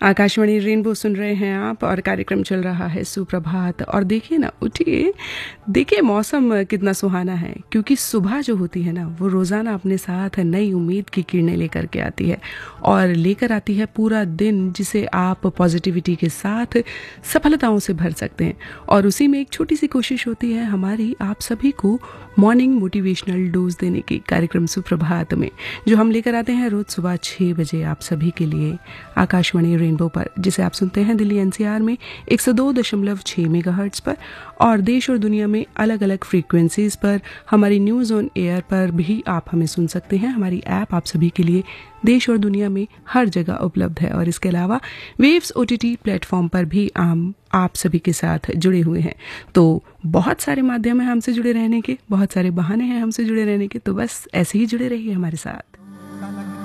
Akashvani rainbow सुन रहे हैं आप और कार्यक्रम चल रहा है सुप्रभात। और देखिए ना, उठिए, देखिए मौसम कितना सुहाना है, क्योंकि सुबह जो होती है ना वो रोज़ाना अपने साथ नई उम्मीद की किरणें लेकर के आती है और लेकर आती है पूरा दिन, जिसे आप पॉजिटिविटी के साथ सफलताओं से भर सकते हैं। और उसी में एक छोटी सी कोशिश होती है हमारी आप सभी को मॉर्निंग मोटिवेशनल डोज देने की, कार्यक्रम सुप्रभात में, जो हम लेकर आते हैं रोज़ सुबह 6 बजे आप सभी के लिए आकाशवाणी रेनबो पर, जिसे आप सुनते हैं दिल्ली एनसीआर में 102.6 मेगाहर्ट्ज पर और देश और दुनिया में अलग अलग फ्रीक्वेंसीज पर। हमारी न्यूज़ ऑन एयर पर भी आप हमें सुन सकते हैं। हमारी ऐप आप सभी के लिए देश और दुनिया में हर जगह उपलब्ध है। और इसके अलावा वेव्स ओटीटी प्लेटफॉर्म पर भी आप सभी के साथ जुड़े हुए हैं। तो बहुत सारे माध्यम हैं हमसे जुड़े रहने के, बहुत सारे बहाने हैं हमसे जुड़े रहने के, तो बस ऐसे ही जुड़े रहिए हमारे साथ।